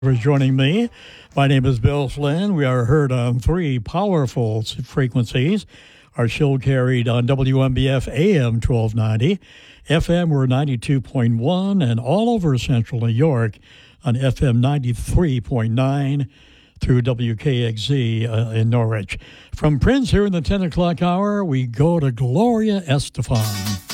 For joining me. My name is Bill Flynn. We are heard on three powerful frequencies. Our show carried on WMBF AM 1290, FM we're 92.1, and all over central New York on FM 93.9 through WKXZ in Norwich. From Prince here in the 10 o'clock hour, we go to Gloria Estefan.